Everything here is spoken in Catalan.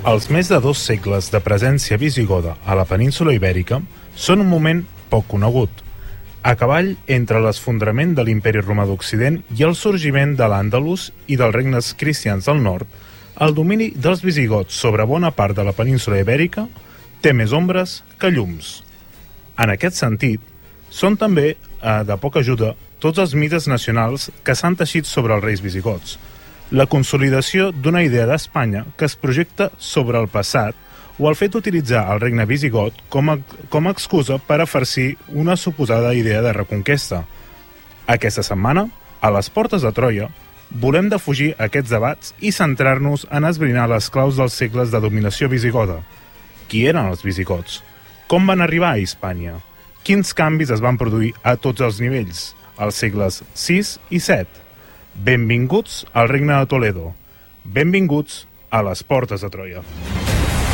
Els més de 2 segles de presència visigoda a la península ibèrica són un moment poc conegut, a cavall entre l'esfondrament de l'Imperi Romà d'Occident i el sorgiment de l'Àndalus i dels regnes cristians del nord. El domini dels visigots sobre bona part de la península ibèrica té més ombres que llums. En aquest sentit, són també de poca ajuda tots els mites nacionals que s'han teixit sobre els reis visigots. La consolidació d'una idea d'Espanya que es projecta sobre el passat o el fet d'utilitzar el regne visigot com a excusa per a farcir una suposada idea de reconquesta. Aquesta setmana, a les portes de Troia, volem defugir aquests debats i centrar-nos en esbrinar les claus dels segles de dominació visigoda. Qui eren els visigots? Com van arribar a Hispània? Quins canvis es van produir a tots els nivells, als segles VI i VII? Benvinguts al Regne de Toledo. Benvinguts a les portes de Troia.